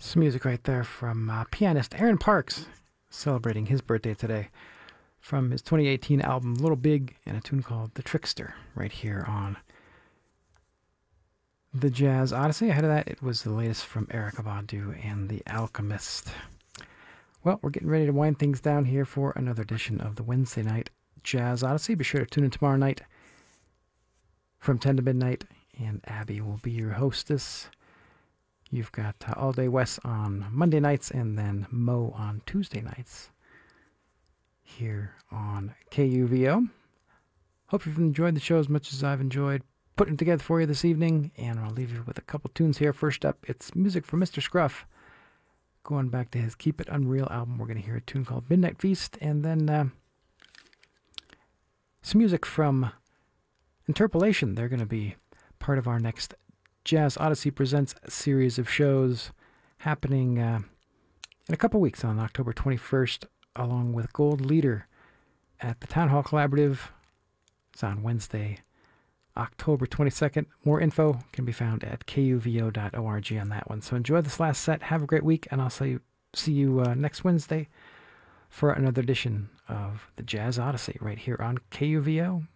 Some music right there from pianist Aaron Parks, celebrating his birthday today, from his 2018 album Little Big, and a tune called The Trickster, right here on the Jazz Odyssey. Ahead of that, it was the latest from Erykah Badu and The Alchemist. Well, we're getting ready to wind things down here for another edition of the Wednesday night Jazz Odyssey. Be sure to tune in tomorrow night from 10 to midnight, and Abby will be your hostess. You've got All Day Wes on Monday nights and then Mo on Tuesday nights here on KUVO. Hope you've enjoyed the show as much as I've enjoyed putting it together for you this evening, and I'll leave you with a couple tunes here. First up, it's music from Mr. Scruff. Going back to his Keep It Unreal album, we're going to hear a tune called Midnight Feast, and then some music from Interpolation. They're going to be part of our next Jazz Odyssey Presents series of shows happening in a couple weeks on October 21st, along with Gold Leader at the Town Hall Collaborative. It's on Wednesday, October 22nd. More info can be found at kuvo.org on that one. So enjoy this last set. Have a great week, and I'll see you next Wednesday for another edition of the Jazz Odyssey right here on KUVO.